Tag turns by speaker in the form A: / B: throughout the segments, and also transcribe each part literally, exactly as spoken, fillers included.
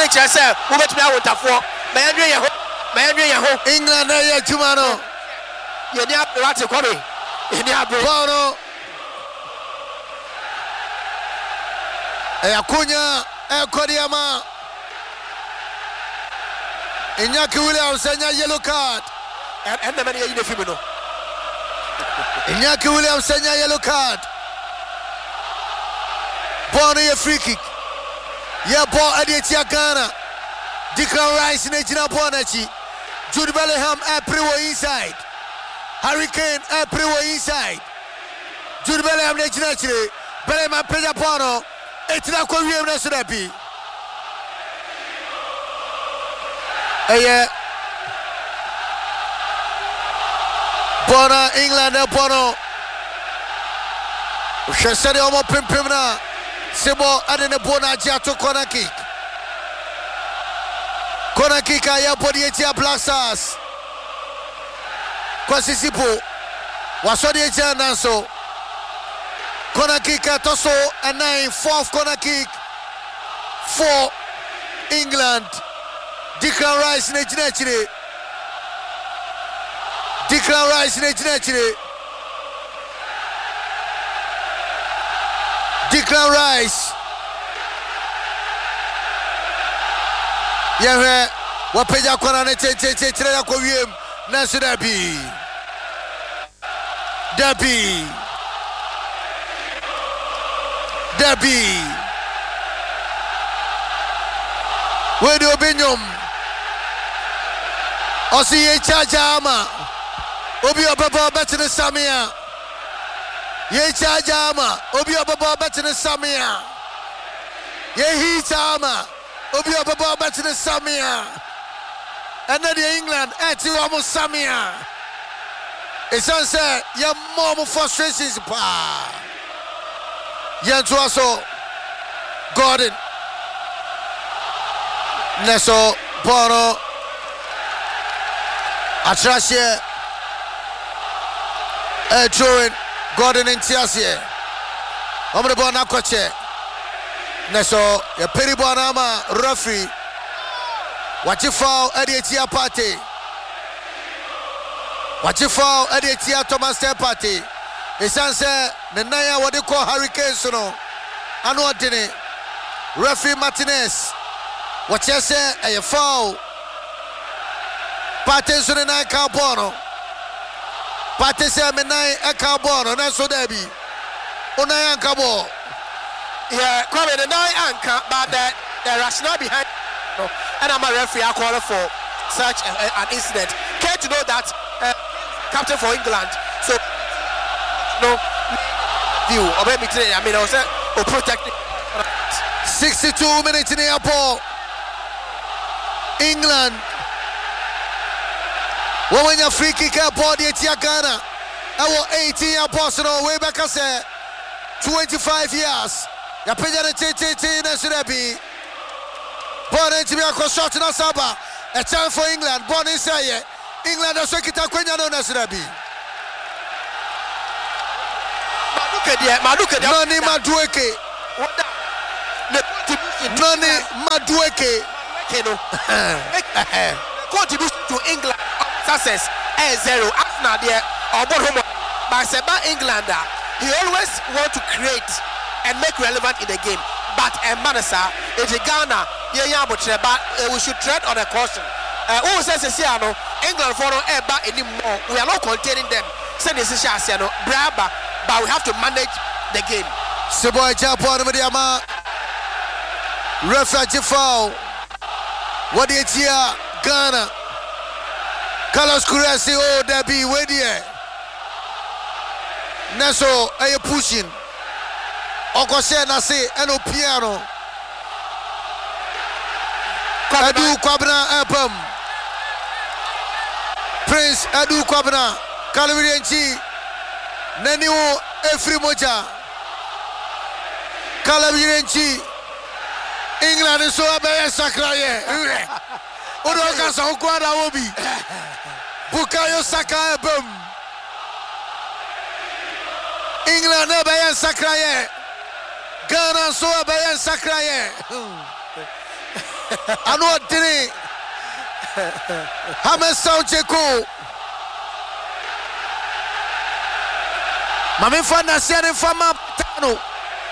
A: kyerɛ sɛ wobɛtumi awo ntafo ma yɛnwe yɛn ho ma yɛnwe yɛn ho
B: England ɛyɛ adwuma no
A: yɛni abere wate kɔme yɛni abere
B: bɔɔl no ɛyɛ akonya ɛkɔde ama Iñaki Williams ɛnya yellow card
A: ɛnna mɛ ne yɛyi ne fi mu no
B: Iñaki Williams ɛnya yellow card bɔɔl no yɛ free kick yɛ bɔɔl ɛde etia Ghana Declan Rice ne gyina bɔɔl n'akyi Jude Bellingham ɛpere wɔ inside Harry Kane ɛpere wɔ inside Jude Bellingham ne gyina akyire Bellingham apagya bɔɔl no etina kɔ wiem ne so da bi ɛyɛ bɔɔl na England ɛbɔ no hwɛ sɛdeɛ ɔmo pimpim na Sebo ɛde ne bɔɔl no agye ato corner kick corner kick a yɛbɔ de etia Black Stars Kwasi Sipo wasɔ de etia nanso corner kick ɛtɔ so ɛnan fourth corner kick for England Declan Rice ne gyina akyire Declan Rice ne gyina akyire Declan Rice yɛhwɛ wapagya kɔna ne kyekyekyere akɔ wiem nanso dabi dabi dabi wede obinyom ɔsi yɛ kyagya ama obi ɔbɛbɔ ɔbɛtene samia yɛ kyagya ama obi ɔbɛbɔ ɔbɛtene samia yɛ hita ama obi ɔbɛbɔ ɔbɛtene samia ɛnɛ deɛ England ɛte wɔn samia ɛsiane sɛ yɛmmɔ wɔn frustrations paa yɛntoa so Gordon ne so bɔɔl no atrahyeɛ ɛthrowing Gordon nti aseɛ wɔn de bɔɔl no akɔkyɛ ne so yɛpɛri bɔɔl no ama referee wakye foul ɛde etia Partey wakye foul ɛde etia Thomas Partey ɛsiane sɛ ne nan a wɔde kɔ Hurricane so no ano ɔdene referee Martinez wɔkyɛ sɛ ɛyɛ foul Partey nso ne nan ka bɔɔl no Partey sɛ me nan ɛka bɔɔl no nanso daabi wo nan anka bɔɔl
A: yeah Kwame the nan anka but the, the rationale behind no and I'm a referee I call for such a, a, an incident care to know that uh, captain for England so no view or maybe today I mean I was saying or protecting
B: sixty-two minutes in the airport England when you free kick airport the Ghana I was eighteen airports no way back as twenty-five years ya penya the T T T na should be born into be a construction na saba a chance for England born inside England as we kita kwenya no na should be Noni Madueke Noni Madueke
A: contribution to England success is zero Arsenal there or home but Seba Englander he always want to create and make relevant in the game but Manasa is Ghana yeah but we should tread on a caution who says England for no anymore we are not containing them say this is Braba but we have to manage the game
B: Seboy Japan Mediama Refugee foul what do you hear Ghana Carlos Kuresi oh Debbie where there Neso are you pushing Okose na say eno piano Adu Kwabna Epam Prince Adu Kwabna Kalabirienchi Neniu Efri Moja Kalabirienchi England is so abaya sakraye Udoka sa ukwada obi Bukayo Saka Epam England abaya sakraye Ghana so abaya sakraye ano dini Hames Saujeko Mami Fana Sian Fama Tano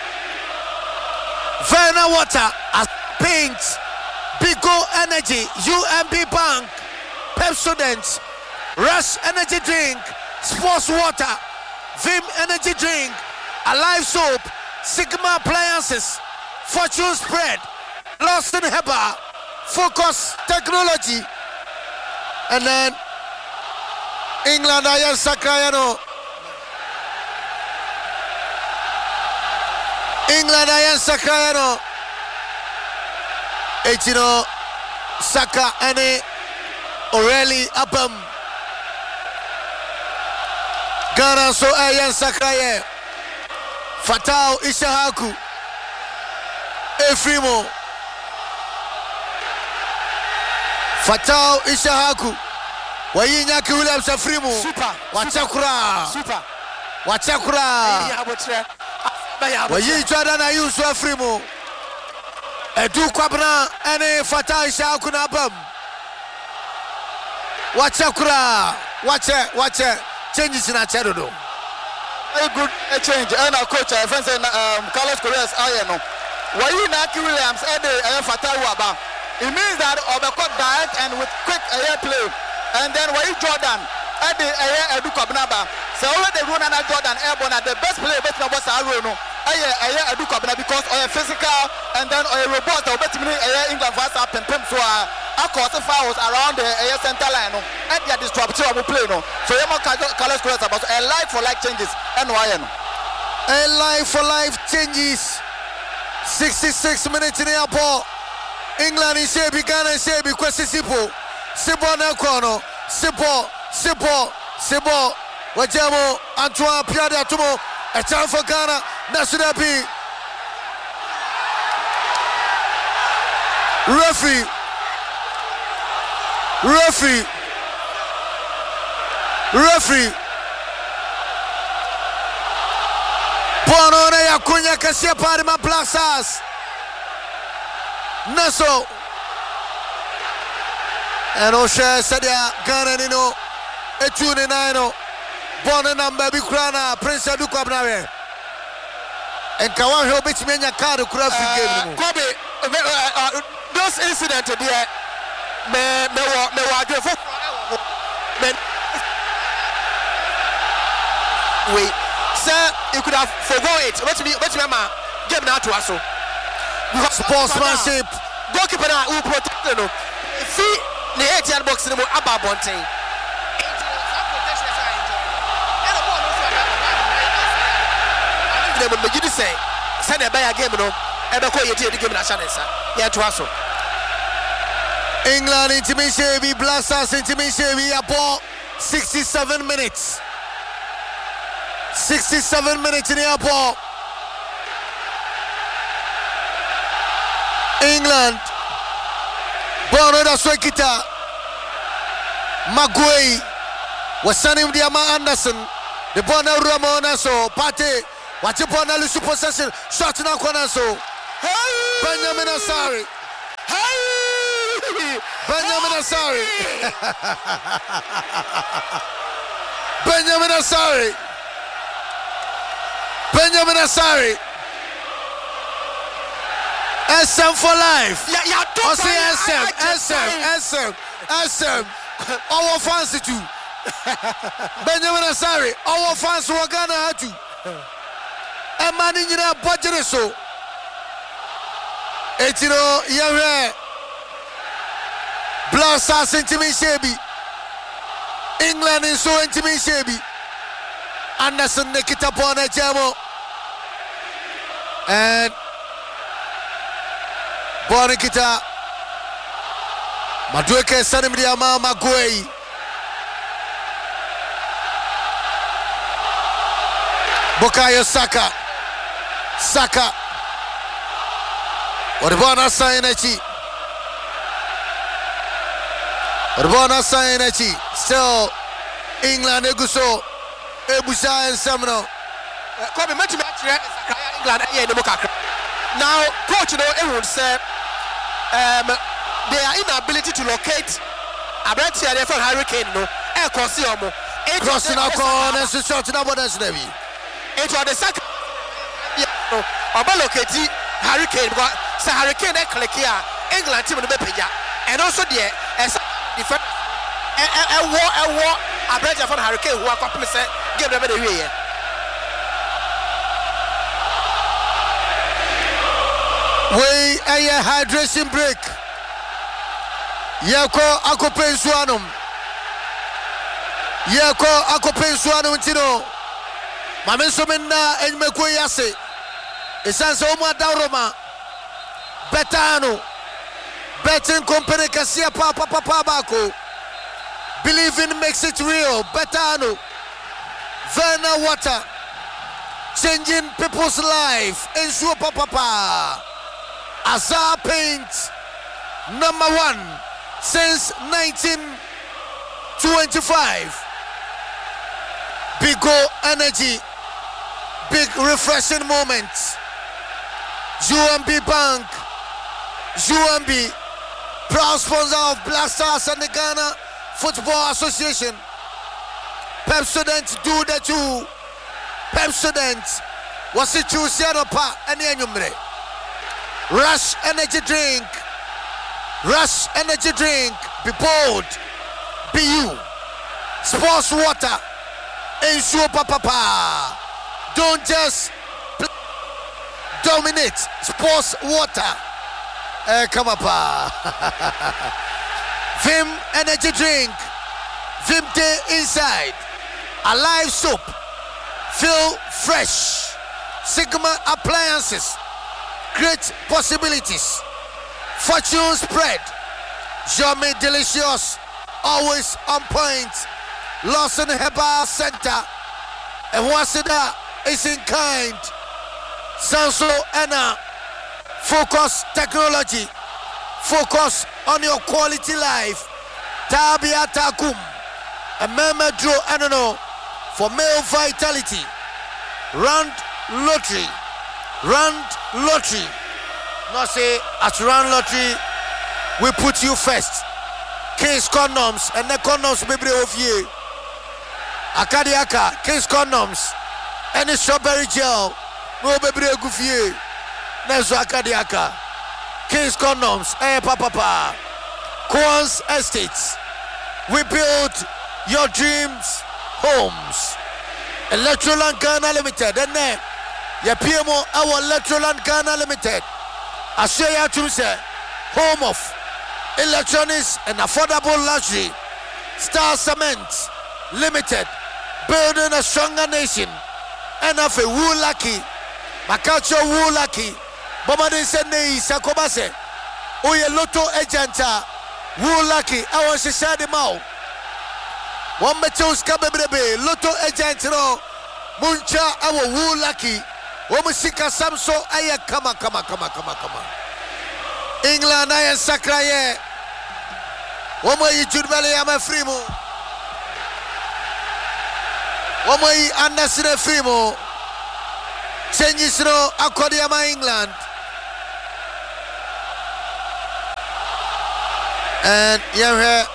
B: Verna Water as Paint Bigo Energy U M B Bank Pepsodent Rush Energy Drink Sports Water Vim Energy Drink Alive Soap Sigma Appliances Fortune Spread Lawson Heba Focus Technology and then England Ayan Sakrayano England Ayan Sakrayano Echino Saka Ane Oreli Abam Ghana so Ayan Sakraye Fatao Ishahaku Efrimo Fatao Ishahaku Wayinyaki Williams Efrimo
A: Super
B: Wachakura
A: Super
B: Wachakura Wayi Jordan Ayusu Efrimo Edu Kwabna Ene Fatao Ishahaku Nabam Wachakura Wache Wache changes in a cherudo.
C: Very good uh, change. And our coach, uh, friend, um, Carlos Correas, Ayano. Why you not Williams? Ede uh, Fatawu Aba. It means that Obekot direct and with quick air play. And then why Jordan? Ede air Edu Kabnaba. So already run and Jordan airborne at the best player, but now what's our run? Air air Edu Kabna because air physical and then air robot. Or better air England vast up and pimp so. Our quarter fouls around the uh, center line, no, and they are disrupting our play, no. So you must Carlos Correas about a life for life changes, and why, no?
B: A life for life changes. sixty-six minutes in the airport. England is here, Ghana is here, because Sipo, Sipo Nakono, Sipo, Sipo, Sipo, Wajamo, Antoine Pierre Atumo, a time for Ghana, National P. Referee. Referee, referee. Bono na ya kunya kasia pari ma Black Stars. Naso. Eno share sadia Ghana nino. Etune na eno. Bono na mbabi kurana Prince Adu Kwabnawe. Enkawa he obeti menya card kura free game no.
A: Kobe, those incidents there. Me me wa me wa agree for me wait sir you could have forgo it let me let me ma game na to aso because
B: sportsmanship
A: goalkeeper na who protect no fi the eight-yard box no aba bonten the me gidi say say na buy game no e be ko yeti the game na chance ya to aso
B: England intimidation, Black Stars intimidation, about sixty-seven minutes. sixty-seven minutes in the airport. England. Bono da Swekita. Maguey. Wasanim Diama Anderson. The Bono Ramona so. Pate. Watch your Bono Lusu possession. Shot na corner so. Benjamin Asari. Benjamin Asari. Benjamin Asari. Benjamin Asari. S M for life.
A: Yeah, yeah,
B: I say S M, S M, S M, S M. Our fans too. Benjamin Asari. Our fans were gonna have to. And man in your budget so. It's you know, yeah. Black Stars intimidation. England is so intimidation. Anderson Nikita Pona Jamo. And Bonikita Madueke Sanimdiama Maguey. Bukayo Saka. Saka. Oribona Sainachi. Oribona Sainachi. Still England Eguso. Ebusa and Semino.
A: Kobe match England here in the Mokaka. Now, coach, you know, everyone said um, their inability to locate Abrantia there from Hurricane no air crossing omo
B: crossing our corner so short na bonus na bi
A: it was the second no oba locate Hurricane because say Hurricane e click here England team no be peja and also there as defense e e wo e wo Abrantia from Hurricane who akopem say game na be dey here
B: we a hydration break Yeko akopensuanum Yeko akopensuanum tino Mamenso menna enmeko yase Esanse omo adawroma Betano Betting company kasia pa pa pa pa bako Believing makes it real Betano Verna water changing people's life Ensure pa pa pa Azar paint number one since nineteen twenty-five. Big go energy, big refreshing moments. U M B Bank, U M B, proud sponsor of Black Stars and the Ghana Football Association. Pepsodent do the two. Pepsodent was it choose pa any enyumre. Rush energy drink. Rush energy drink. Be bold. Be you. Sports water. Ensure papa. Don't just play. Dominate. Sports water. Eh, come up. Vim energy drink. Vim day inside. Alive soap. Feel fresh. Sigma appliances. Great possibilities. Fortune spread. Yummy delicious. Always on point. Lawson Herbal Center. And Wasida is in kind. Sanso Anna. Focus technology. Focus on your quality life. Tabia Takum. A Mamadro Anano for male vitality. Round lottery. Round lottery. Not say at round lottery we put you first. King's condoms and the condoms baby of you. Akadiaka, King's condoms, any strawberry gel, no baby of you. Nezo Akadiaka, King's condoms, eh papa pa. Quans Estates. We build your dreams homes. Electroland Ghana Limited, and then your P M O our Electroland Ghana Limited. I say ya to say home of electronics and affordable luxury. Star Cement Limited, building a stronger nation. And of a wool lucky, Makacho wool lucky. Bomadi Sene Sakobase, Oye Lotto agenta, wool lucky. I want to share them out. One metos kabebe, Lotto agent no, Muncha, our wool lucky. Womusika Samso aya kama kama kama kama kama. England aya sakraye. Womo yi judbele ya mafrimo. Womo yi andasine frimo. Changes no akodi ama England. And yeah,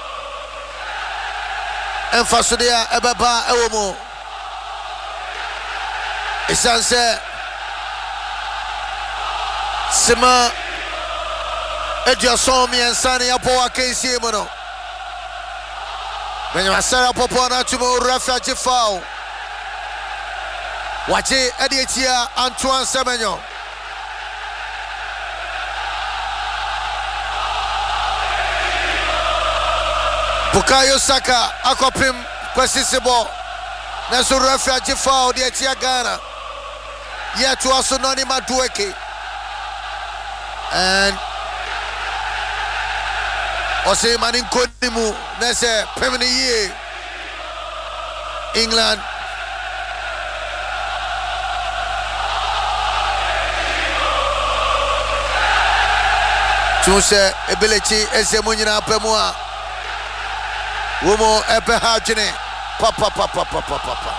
B: emphasize ebaba ewomo. Isanse Sima Edjason mi ensani ya po akensi mono. Benja sara popo na tumo Rafa Jifao. Wache edietia Antoine Semenyo. Bukayo Saka akopim kwesisibo. Neso Rafa Jifao dietia Ghana. Yet to also Nonima Dueke. And Ose Manin Kodimu Nese Pemini Ye England Tuse ability Esemunina Pemua Womo Epe Hajine Papa Papa Papa Papa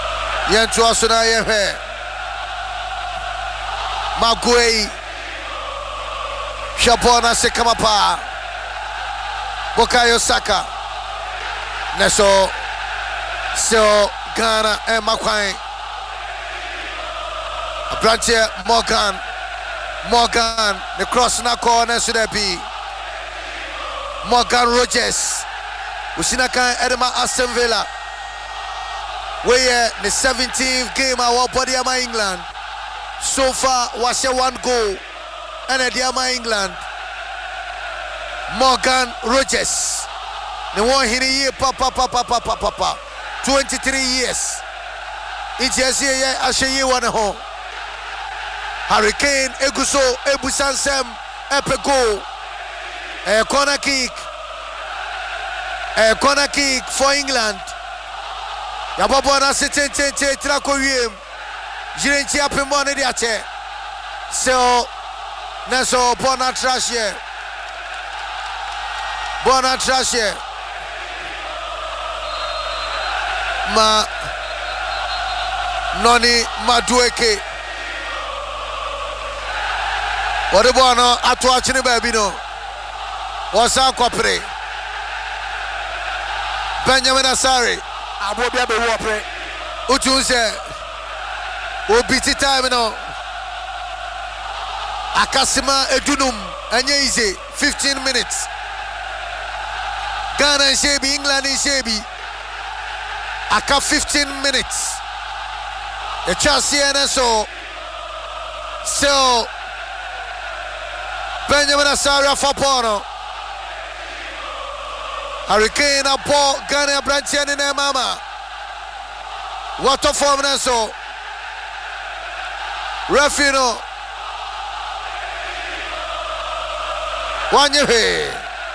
B: Yen to also na Yehe Magway Shabona Sekamapa Bukayo Saka Neso So Ghana and Makwai Branche Morgan Morgan the cross na corner should there be Morgan Rogers Usinakan Edema Aston Villa where the seventeenth game our body ama England so far was a one goal and a Diama England Morgan Rogers the one here year papa papa papa papa twenty-three years it's just here ashe one home Hurricane Eguso Ebusansem Epego a corner kick a corner kick for England Yababona sitting tente trakoyem Jirenchi apemone diache so Neso bona trash here bona trash here ma Noni Madueke What about no atwachine baby no Wasa kwapre Benjamin Asare
A: Abobia be wo pre
B: Utunse Obiti time no Akasima Edunum Anye easy fifteen minutes Ghana and Shebi England and Shebi Aka fifteen minutes The chance here and so So Benjamin Asare for Pono Hurricane a ball Ghana branch in their mama What a form and so Refino Wanyehe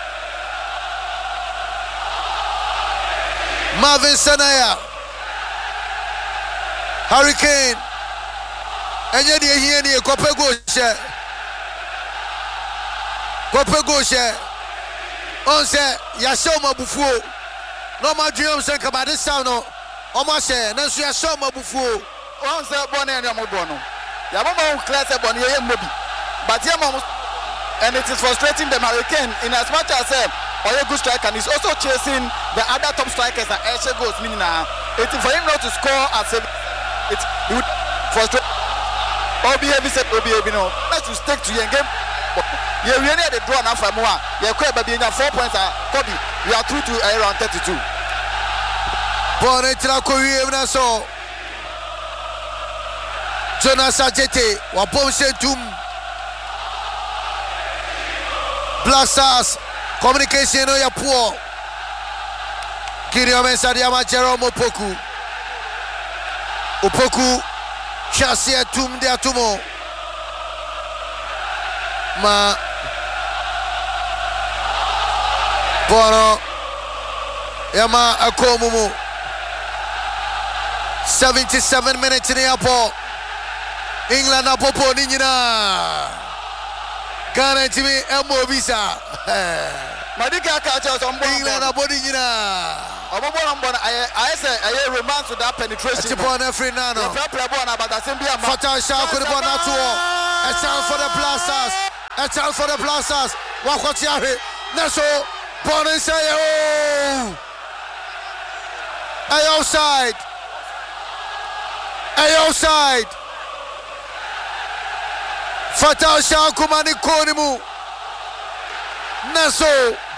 B: Marvin Sanaya Hurricane and yet here near Copego share Copego share on say Yashoma Buffo no more dreams and about this sound almost say Nancy Yashoma Buffo
C: on say Bonnie and Yamobono Yamamo class a Bonnie Mobi but Yamamo and it is frustrating the Hurricane in as much as a or a good striker and he's also chasing the other top strikers that actually goes meaning now it's for him not to score at seven it's he would frustrate Obi Heavy said Obi Heavy no let's to stick to your game you really had the draw now for more you're quite baby in four points are Kobe we are through to around thirty-two
B: Bonne Trakoye so Jonas Ajete Wapom Sentum Blasters communication no ya poor Gideon Mensadiama Jerome Opoku Opoku Chasia Tum de Atumo Ma Bono Yama Akomumu seventy-seven minutes in the airport England Apopo Ninina Ghana to me Emo Visa
C: Madika catches on
B: England Abodina
C: I say I romance with that penetration
B: upon every nano Fatal Shark with the Bonatuo a chance for the blasters a chance for the blasters Wakwatiahe Naso Bonin say oh A outside A outside Fatal Shark Kumani Konimu Naso